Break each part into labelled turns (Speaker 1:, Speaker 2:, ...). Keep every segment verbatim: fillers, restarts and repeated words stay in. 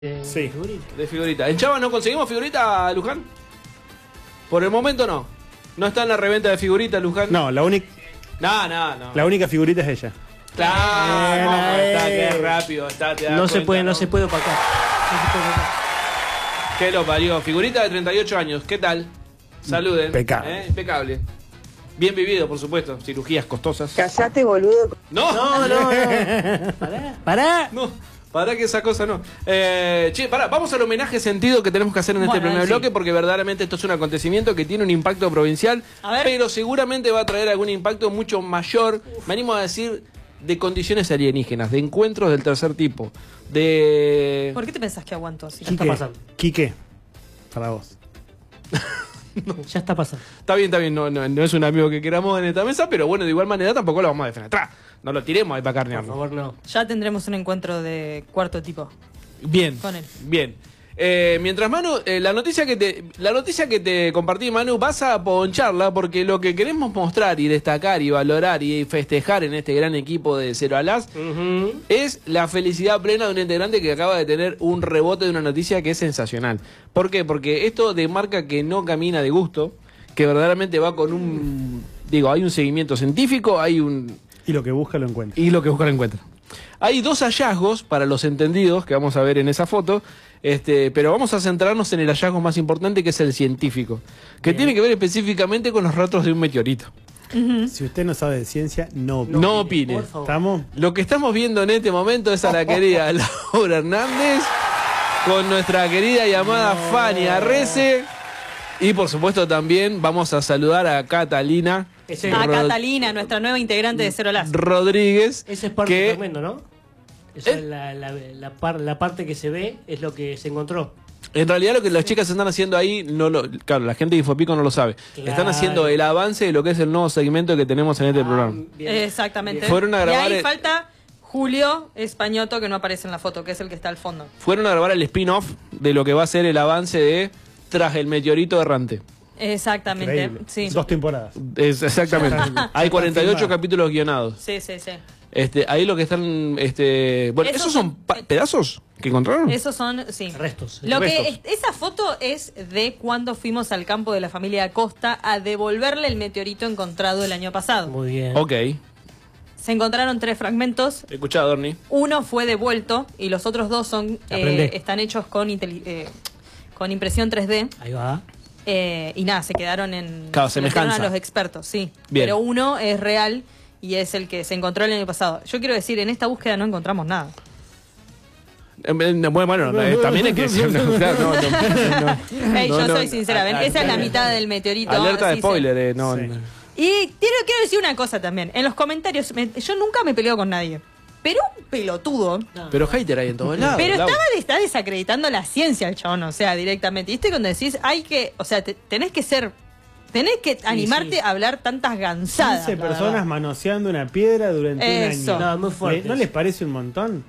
Speaker 1: De
Speaker 2: Sí.
Speaker 1: figurita.
Speaker 3: De figurita. ¿En Chava no conseguimos figurita, Luján? Por el momento no. No está en la reventa de figuritas, Luján.
Speaker 2: No, la, única
Speaker 3: No, no, no.
Speaker 2: la única figurita es ella.
Speaker 3: Claro,
Speaker 2: Bien,
Speaker 3: no, está,
Speaker 2: ahí.
Speaker 3: qué rápido está, te das
Speaker 1: No se
Speaker 3: cuenta,
Speaker 1: puede, no se puede opacar. No se puede opacar.
Speaker 3: Qué lo parió. Figurita de treinta y ocho años. ¿Qué tal? Saluden.
Speaker 2: Impecable.
Speaker 3: ¿Eh? Impecable. Bien vivido, por supuesto. Cirugías costosas.
Speaker 4: Callate, boludo.
Speaker 3: No,
Speaker 1: No, no, no. Pará, pará.
Speaker 3: no. Para que esa cosa no. Eh, che, pará, vamos al homenaje sentido que tenemos que hacer en este
Speaker 1: Bueno,
Speaker 3: primer
Speaker 1: sí.
Speaker 3: bloque, porque verdaderamente esto es un acontecimiento que tiene un impacto provincial,
Speaker 5: A ver.
Speaker 3: pero seguramente va a traer algún impacto mucho mayor. Me animo a decir de condiciones alienígenas, de encuentros del tercer tipo, de.
Speaker 5: ¿Por qué te pensás que aguanto así?
Speaker 1: Ya está pasando.
Speaker 2: Quique, para vos.
Speaker 1: Ya está pasando.
Speaker 3: Está bien, está bien, no, no, no es un amigo que queramos en esta mesa, pero bueno, de igual manera tampoco lo vamos a defenestrar. No lo tiremos ahí para
Speaker 1: Por
Speaker 3: carnearnos.
Speaker 1: favor, no.
Speaker 5: Ya tendremos un encuentro de cuarto tipo.
Speaker 3: Bien,
Speaker 5: Con él.
Speaker 3: bien. Eh, mientras Manu, eh, la noticia que te la noticia que te compartí, Manu, vas a poncharla porque lo que queremos mostrar y destacar y valorar y festejar en este gran equipo de Cero Alas
Speaker 1: Ujú.
Speaker 3: es la felicidad plena de un integrante que acaba de tener un rebote de una noticia que es sensacional. ¿Por qué? Porque esto demarca que no camina de gusto, que verdaderamente va con un... Digo, hay un seguimiento científico, hay un...
Speaker 2: Y lo que busca lo encuentra.
Speaker 3: Y lo que busca lo encuentra. Hay dos hallazgos para los entendidos que vamos a ver en esa foto, este, pero vamos a centrarnos en el hallazgo más importante, que es el científico, que
Speaker 1: Bien.
Speaker 3: tiene que ver específicamente con los rastros de un meteorito.
Speaker 2: Si usted no sabe de ciencia, no opine.
Speaker 3: No opine.
Speaker 1: Por favor.
Speaker 2: ¿Estamos?
Speaker 3: Lo que estamos viendo en este momento es a la querida Laura Hernández con nuestra querida llamada Fanny Arrece. Y por supuesto también vamos a saludar a Catalina
Speaker 1: Ese,
Speaker 5: A
Speaker 3: Rod-
Speaker 5: Catalina, nuestra nueva integrante de Cero Las.
Speaker 3: Rodríguez.
Speaker 1: ese es parte
Speaker 3: que
Speaker 1: del tremendo, ¿no? Eso
Speaker 3: Eh.
Speaker 1: es la, la, la, par- la parte que se ve es lo que se encontró.
Speaker 3: En realidad lo que las chicas están haciendo ahí, no lo, claro, la gente de Infopico no lo sabe.
Speaker 1: Claro.
Speaker 3: Están haciendo el avance de lo que es el nuevo segmento que tenemos en este
Speaker 1: Ah,
Speaker 3: programa.
Speaker 1: bien.
Speaker 5: Exactamente.
Speaker 3: Fueron a grabar
Speaker 5: Y ahí
Speaker 3: el-
Speaker 5: falta Julio Españoto, que no aparece en la foto, que es el que está al fondo.
Speaker 3: Fueron a grabar el spin-off de lo que va a ser el avance de Tras el meteorito errante.
Speaker 5: Exactamente.
Speaker 2: Increíble.
Speaker 5: Sí.
Speaker 2: Dos temporadas.
Speaker 3: Es, exactamente. Hay cuarenta y ocho
Speaker 2: Filmado.
Speaker 3: capítulos guionados.
Speaker 5: Sí, sí, sí.
Speaker 3: Este, ahí lo que están, este, bueno,
Speaker 5: Esos
Speaker 3: ¿esos son
Speaker 5: son-
Speaker 3: pa- pedazos que encontraron?
Speaker 5: Esos son, sí.
Speaker 1: Restos.
Speaker 5: Lo
Speaker 3: Restos.
Speaker 5: que es- esa foto es de cuando fuimos al campo de la familia Acosta a devolverle el meteorito encontrado el año pasado.
Speaker 1: Muy bien.
Speaker 3: Ok,
Speaker 5: Se encontraron tres fragmentos.
Speaker 3: escuchá, Dorni.
Speaker 5: Uno fue devuelto y los otros dos son eh,
Speaker 1: Aprende.
Speaker 5: están hechos con, inteli- eh, con impresión tres D.
Speaker 1: Ahí va.
Speaker 5: Eh, y nada, se quedaron en
Speaker 3: Claro,
Speaker 5: se los dieron
Speaker 3: semejanza.
Speaker 5: a los expertos, sí.
Speaker 3: Bien.
Speaker 5: Pero uno es real y es el que se encontró el año pasado. Yo quiero decir, en esta búsqueda no encontramos nada.
Speaker 3: Eh, eh, Bueno, bueno, eh, también hay que decir una claro, no, no, no.
Speaker 5: Ey,
Speaker 3: No,
Speaker 5: yo
Speaker 3: no,
Speaker 5: soy sincera, ¿ven?
Speaker 3: ah,
Speaker 5: Esa es la
Speaker 3: ah,
Speaker 5: mitad del meteorito.
Speaker 3: Alerta de
Speaker 5: sí, se-
Speaker 3: spoiler, eh, no.
Speaker 2: Sí.
Speaker 3: no.
Speaker 5: Y quiero, quiero decir una cosa también. En los comentarios, me- yo nunca me peleo con nadie. Pero un pelotudo.
Speaker 1: No.
Speaker 3: Pero hater hay en todos lados.
Speaker 5: Pero
Speaker 3: Lau.
Speaker 5: estaba está desacreditando la ciencia el chabón, o sea, directamente. ¿Viste cuando decís, hay que, o sea, te- tenés que ser, tenés que animarte
Speaker 1: sí.
Speaker 5: a hablar tantas gansadas?
Speaker 2: quince
Speaker 5: la
Speaker 2: personas
Speaker 5: verdad.
Speaker 2: manoseando una piedra durante
Speaker 5: Eso.
Speaker 2: un año.
Speaker 1: No, muy fuerte.
Speaker 2: ¿Le- ¿No les parece un montón?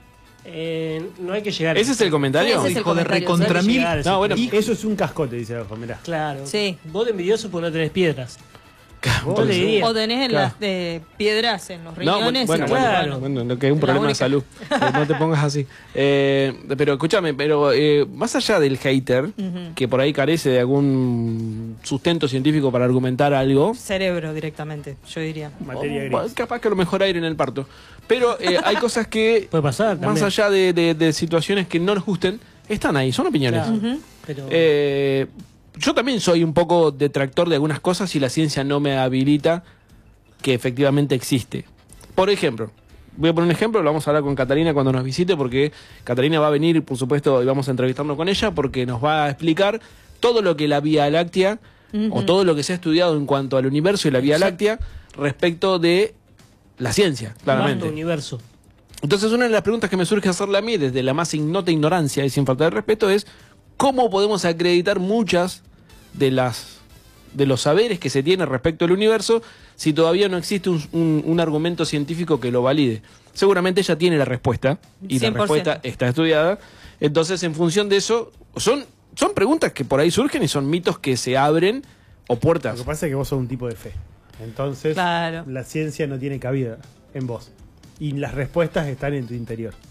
Speaker 1: Eh, no hay que llegar.
Speaker 3: ¿Ese es el comentario?
Speaker 5: Ese es el
Speaker 6: Hijo de
Speaker 5: comentario,
Speaker 6: recontra
Speaker 1: No hay que
Speaker 6: mil.
Speaker 1: llegar a ese
Speaker 3: No, bueno,
Speaker 1: punto.
Speaker 2: Eso es un cascote, dice abajo, mirá.
Speaker 1: Claro.
Speaker 5: Sí.
Speaker 1: Vos de envidioso porque no tenés piedras.
Speaker 3: Claro,
Speaker 1: Yo le diría.
Speaker 5: O tenés en
Speaker 3: Claro.
Speaker 5: las eh, piedras en los
Speaker 3: No,
Speaker 5: riñones.
Speaker 3: bueno,
Speaker 5: y
Speaker 3: bueno,
Speaker 1: claro.
Speaker 3: bueno, lo que es un
Speaker 5: La
Speaker 3: problema de
Speaker 5: única.
Speaker 3: salud. Eh, no te pongas así. Eh, pero escúchame, pero eh, más allá del hater,
Speaker 5: Ujú.
Speaker 3: que por ahí carece de algún sustento científico para argumentar algo,
Speaker 5: Cerebro directamente, yo diría.
Speaker 2: Materia
Speaker 3: o,
Speaker 2: gris.
Speaker 3: capaz que a lo mejor aire en el parto. Pero eh, hay cosas que,
Speaker 1: Puede pasar
Speaker 3: más
Speaker 1: también.
Speaker 3: allá de, de- de situaciones que no nos gusten, están ahí, son opiniones.
Speaker 1: Claro.
Speaker 5: Ujú.
Speaker 1: Pero
Speaker 3: Eh, yo también soy un poco detractor de algunas cosas y la ciencia no me habilita que efectivamente existe. Por ejemplo, voy a poner un ejemplo, lo vamos a hablar con Catalina cuando nos visite, porque Catalina va a venir, por supuesto, y vamos a entrevistarnos con ella, porque nos va a explicar todo lo que la Vía Láctea, o todo lo que se ha estudiado en cuanto al universo y la Vía
Speaker 1: Exacto.
Speaker 3: Láctea, respecto de la ciencia,
Speaker 1: vasto
Speaker 3: claramente.
Speaker 1: universo.
Speaker 3: Entonces, una de las preguntas que me surge hacerle a mí, desde la más ignota ignorancia y sin falta de respeto, es ¿cómo podemos acreditar muchas de las de los saberes que se tiene respecto al universo si todavía no existe un, un- un argumento científico que lo valide? Seguramente ella tiene la respuesta, y
Speaker 5: cien
Speaker 3: la
Speaker 5: por ciento.
Speaker 3: respuesta está estudiada. Entonces, en función de eso, son, son preguntas que por ahí surgen y son mitos que se abren o
Speaker 2: Lo
Speaker 3: puertas.
Speaker 2: que pasa es que vos sos un tipo de fe. Entonces,
Speaker 5: Claro.
Speaker 2: la ciencia no tiene cabida en vos. Y las respuestas están en tu interior.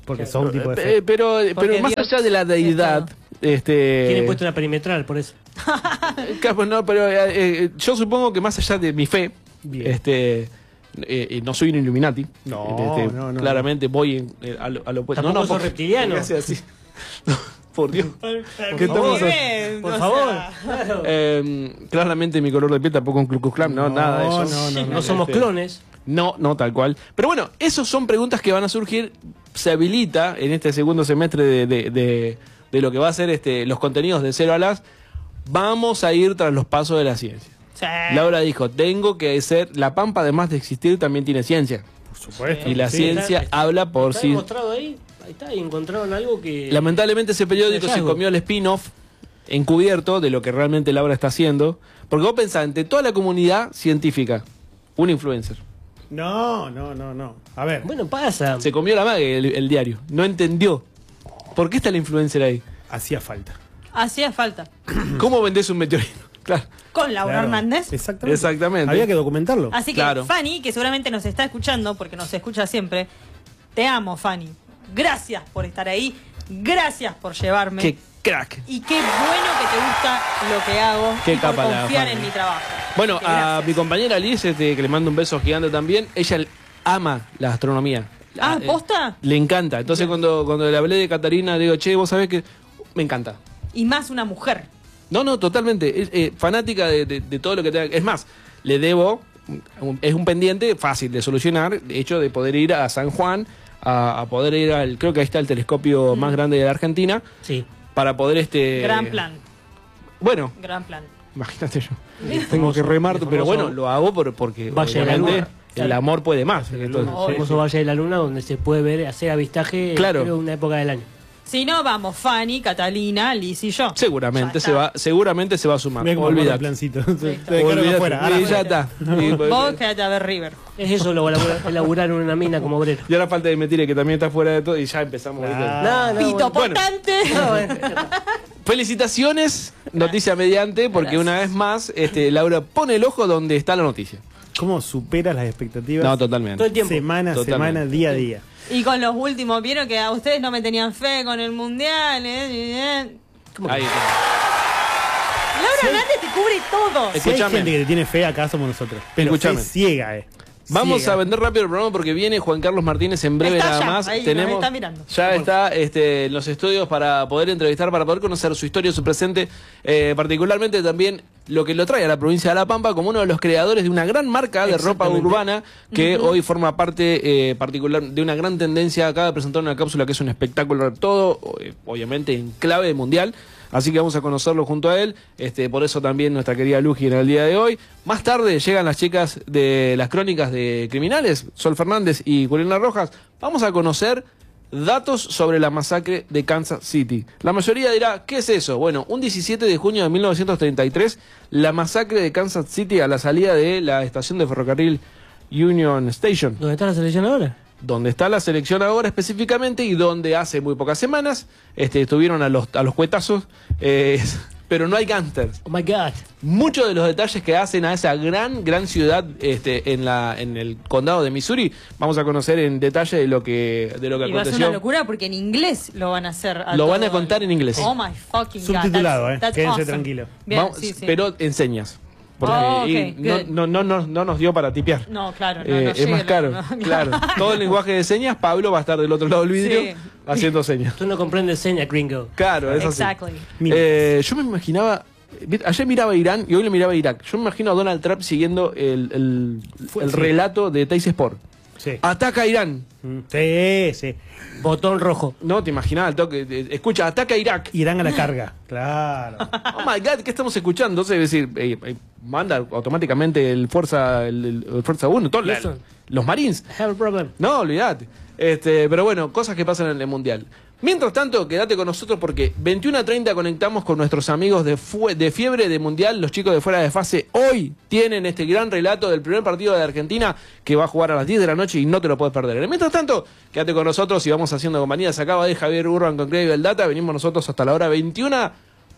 Speaker 2: Porque son un tipo de
Speaker 3: Eh,
Speaker 2: fe.
Speaker 3: pero, pero más
Speaker 5: Dios-
Speaker 3: allá de la deidad, este.
Speaker 1: Tienen puesto una perimetral, por eso.
Speaker 3: Claro, pues no, pero eh, eh, yo supongo que más allá de mi fe,
Speaker 2: Bien.
Speaker 3: este. eh, eh, no soy un Illuminati.
Speaker 2: No,
Speaker 3: Este,
Speaker 2: no, no,
Speaker 3: claramente voy en- eh, a lo, a lo opuesto.
Speaker 1: Tampoco
Speaker 3: no, no,
Speaker 1: sos
Speaker 3: porque-
Speaker 1: reptiliano.
Speaker 3: porque hace así. No, por Dios.
Speaker 1: ¿Qué
Speaker 3: estamos
Speaker 5: Muy
Speaker 3: a-
Speaker 5: bien,
Speaker 1: Por
Speaker 5: o
Speaker 1: favor.
Speaker 5: sea,
Speaker 1: Claro.
Speaker 3: Eh, claramente mi color de piel tampoco un Ku Klux Klan, no,
Speaker 2: No,
Speaker 3: nada de eso.
Speaker 2: no, no,
Speaker 1: No somos
Speaker 3: Este,
Speaker 1: clones.
Speaker 3: No, no, tal cual. Pero bueno, esas son preguntas que van a surgir. Se habilita en este segundo semestre de, de- de- de lo que va a ser este, los contenidos de Cero a Las. Vamos a ir tras los pasos de la ciencia.
Speaker 5: sí.
Speaker 3: Laura dijo, tengo que ser... La Pampa, además de existir, también tiene ciencia.
Speaker 2: Por supuesto.
Speaker 3: Y la
Speaker 2: Sí.
Speaker 3: ciencia
Speaker 1: está-
Speaker 3: habla por
Speaker 1: Está
Speaker 3: sí.
Speaker 1: demostrado ahí. Ahí está, y encontraron algo que...
Speaker 3: Lamentablemente ese periódico se
Speaker 1: Hallazgo.
Speaker 3: comió el spin-off encubierto de lo que realmente Laura está haciendo. Porque vos pensás, entre toda la comunidad científica, un influencer.
Speaker 2: No, no, no, no. A ver,
Speaker 1: Bueno, pasa.
Speaker 3: Se comió la mague el, el diario. No entendió. ¿Por qué está el influencer ahí?
Speaker 2: hacía falta.
Speaker 5: Hacía falta.
Speaker 3: ¿Cómo vendés un meteorito? Claro.
Speaker 5: Con Laura
Speaker 2: Claro.
Speaker 5: Hernández.
Speaker 2: Exactamente.
Speaker 3: Exactamente.
Speaker 2: Había que documentarlo.
Speaker 5: Así que
Speaker 3: Claro.
Speaker 5: Fanny, que seguramente nos está escuchando, porque nos escucha siempre, te amo, Fanny. Gracias por estar ahí. Gracias por llevarme.
Speaker 3: Qué crack.
Speaker 5: Y qué bueno que te gusta lo que hago.
Speaker 3: Qué
Speaker 5: y por
Speaker 3: capa la
Speaker 5: confiar
Speaker 3: Fanny.
Speaker 5: en mi trabajo.
Speaker 3: Bueno,
Speaker 5: Que
Speaker 3: a
Speaker 5: gracias.
Speaker 3: mi compañera Liz, este, que le mando un beso gigante también, ella ama la astronomía.
Speaker 5: Ah,
Speaker 3: eh,
Speaker 5: ¿posta?
Speaker 3: Le encanta. Entonces cuando, cuando le hablé de Catarina, le digo, che, vos sabés que me encanta.
Speaker 5: Y más una mujer.
Speaker 3: No, no, totalmente. Es eh, fanática de, de- de todo lo que tenga. Es más, le debo, un- es un pendiente fácil de solucionar, de hecho, de poder ir a San Juan, a, a poder ir al, creo que ahí está el telescopio más grande de la Argentina,
Speaker 1: Sí.
Speaker 3: para poder este.
Speaker 5: Gran plan.
Speaker 3: Bueno,
Speaker 5: Gran plan.
Speaker 3: imagínate yo. Tengo que remar,
Speaker 1: el
Speaker 3: pero
Speaker 1: famoso
Speaker 3: bueno, lo hago por, porque
Speaker 1: Valle de la
Speaker 3: obviamente
Speaker 1: Luna.
Speaker 3: el amor puede más. Entonces,
Speaker 1: El
Speaker 5: Obvio.
Speaker 1: famoso Valle de la Luna, donde se puede ver, hacer avistaje
Speaker 3: Claro.
Speaker 1: creo, en una época del año.
Speaker 5: Si no, vamos Fanny, Catalina, Liz y yo.
Speaker 3: seguramente
Speaker 5: Ya
Speaker 3: se
Speaker 5: está.
Speaker 3: va, seguramente se va a sumar.
Speaker 2: Mira cómo armó el
Speaker 3: Olvídate.
Speaker 2: plancito. Te
Speaker 5: está.
Speaker 2: dejaron
Speaker 3: Olvídate.
Speaker 2: afuera. Ahora
Speaker 3: Y ya
Speaker 2: afuera.
Speaker 3: está. Y,
Speaker 5: Vos quédate a ver River.
Speaker 1: Es eso lo laburar, laburar en una mina como obrero.
Speaker 3: y ahora falta de Metire, que también está fuera de todo, y ya empezamos. ¿viste?
Speaker 2: Ah.
Speaker 1: No, no,
Speaker 5: Pito
Speaker 1: bueno.
Speaker 5: potente.
Speaker 3: Felicitaciones, noticia mediante, porque
Speaker 5: Gracias.
Speaker 3: una vez más, este, Laura pone el ojo donde está la noticia.
Speaker 2: ¿Cómo superas las expectativas?
Speaker 3: No, totalmente.
Speaker 1: Todo el tiempo.
Speaker 2: Semana a
Speaker 3: Totalmente.
Speaker 2: semana, día a día.
Speaker 5: Y con los últimos, vieron que a ustedes no me tenían fe con el mundial. ¿eh?
Speaker 1: ¿Cómo que?
Speaker 3: Ahí está.
Speaker 5: Laura Hernández te cubre todo.
Speaker 3: Es-
Speaker 2: Si hay
Speaker 3: Escúchame.
Speaker 2: gente que le tiene fe, acá somos nosotros. Pero
Speaker 3: Escúchame.
Speaker 2: fe ciega, eh.
Speaker 3: Vamos
Speaker 2: Ciega.
Speaker 3: a vender rápido el programa porque viene Juan Carlos Martínez en breve
Speaker 5: Está
Speaker 3: nada
Speaker 5: ya,
Speaker 3: más.
Speaker 5: ahí, nos
Speaker 3: Tenemos,
Speaker 5: está mirando.
Speaker 3: Ya está este, en los estudios para poder entrevistar, para poder conocer su historia, su presente, eh, particularmente también lo que lo trae a la provincia de La Pampa como uno de los creadores de una gran marca de ropa
Speaker 1: Exactamente.
Speaker 3: urbana que hoy forma parte eh, particular de una gran tendencia. Acaba de presentar una cápsula que es un espectáculo todo, eh, obviamente en clave mundial. Así que vamos a conocerlo junto a él. Este, por eso también nuestra querida Luji en el día de hoy. Más tarde llegan las chicas de las crónicas de criminales, Sol Fernández y Juliana Rojas. Vamos a conocer datos sobre la masacre de Kansas City. La mayoría dirá, ¿qué es eso? Bueno, un diecisiete de junio de mil novecientos treinta y tres, la masacre de Kansas City a la salida de la estación de ferrocarril Union Station,
Speaker 1: ¿Dónde está la selección ahora?
Speaker 3: donde está la selección ahora específicamente y donde hace muy pocas semanas este, estuvieron a los, a los cuetazos, eh, pero no hay gángsters.
Speaker 1: Oh my God.
Speaker 3: Muchos de los detalles que hacen a esa gran, gran ciudad este, en, la, en el condado de Missouri, vamos a conocer en detalle de lo que, de lo que
Speaker 5: Y va a ser
Speaker 3: aconteció.
Speaker 5: una locura porque en inglés lo van a hacer. a
Speaker 3: Lo van a
Speaker 5: todo.
Speaker 3: contar en inglés.
Speaker 5: Oh my fucking God.
Speaker 2: Subtitulado,
Speaker 5: That's-
Speaker 2: eh.
Speaker 5: that's
Speaker 2: Quédense
Speaker 5: awesome.
Speaker 2: tranquilos.
Speaker 5: Bien,
Speaker 3: Vamos-
Speaker 5: sí, sí.
Speaker 3: Pero enseñas. Porque
Speaker 5: Oh, ok,
Speaker 3: y no,
Speaker 5: good.
Speaker 3: no, no, no, no nos dio para tipear.
Speaker 5: No, claro, no,
Speaker 3: Eh,
Speaker 5: no
Speaker 3: es
Speaker 5: llega,
Speaker 3: más caro.
Speaker 5: no, no.
Speaker 3: Claro. Todo el lenguaje de señas, Pablo va a estar del otro lado del vidrio
Speaker 5: Sí.
Speaker 3: haciendo señas.
Speaker 1: Tú no comprendes seña, gringo.
Speaker 3: Claro, es así.
Speaker 5: Exactly.
Speaker 3: Eh, yo me imaginaba. Ayer miraba a Irán y hoy le miraba a Irak. Yo me imagino a Donald Trump siguiendo el, el, el
Speaker 2: sí.
Speaker 3: relato de Teis Sport.
Speaker 2: Sí.
Speaker 3: Ataca a Irán.
Speaker 2: Mm, Sí, sí.
Speaker 1: Botón rojo.
Speaker 3: No, te imaginaba el toque. eh, Escucha, ataca a Irak.
Speaker 2: Irán a la carga. Claro.
Speaker 3: Oh my God, ¿qué estamos escuchando? Entonces, es decir, eh, eh, manda automáticamente el Fuerza el, el- el Fuerza uno, todo, la-
Speaker 1: Houston.
Speaker 3: los Marines.
Speaker 1: Have a problem.
Speaker 3: No, olvídate. Este, pero bueno, cosas que pasan en el Mundial. Mientras tanto, quédate con nosotros porque veintiuno a treinta conectamos con nuestros amigos de, fue- de Fiebre de Mundial, los chicos de Fuera de Fase. Hoy tienen este gran relato del primer partido de Argentina que va a jugar a las diez de la noche y no te lo puedes perder. Mientras tanto, quédate con nosotros y vamos haciendo compañía. Se acaba de Javier Urban con Credible Data. Venimos nosotros hasta la hora veintiuno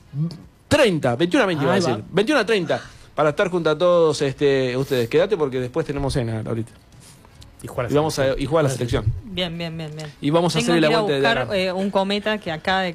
Speaker 3: treinta, veintiuno a veinte iba a
Speaker 1: Ahí
Speaker 3: decir.
Speaker 1: va.
Speaker 3: veintiuno a treinta para estar junto a todos este, ustedes. Quédate porque después tenemos cena ahorita.
Speaker 2: Y jugar a
Speaker 3: Y vamos a y jugar a la selección.
Speaker 5: Bien, bien, bien, bien.
Speaker 3: Y vamos a
Speaker 5: Tengo
Speaker 3: hacerle
Speaker 5: que ir
Speaker 3: la
Speaker 5: a
Speaker 3: vuelta de
Speaker 5: buscar
Speaker 3: Dakar.
Speaker 5: eh, un cometa que acaba de